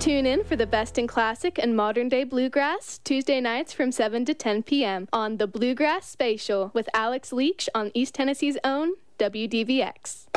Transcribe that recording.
Tune in for the best in classic and modern-day bluegrass, Tuesday nights from 7 to 10 p.m. on The Bluegrass Spatial with Alex Leach on East Tennessee's own WDVX.